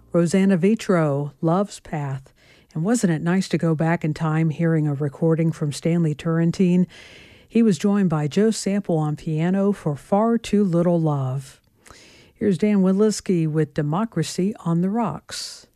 Rosanna Vitro, Love's Path. And wasn't it nice to go back in time hearing a recording from Stanley Turrentine? He was joined by Joe Sample on piano for Far Too Little Love. Here's Dan Wiliski with Democracy on the Rocks.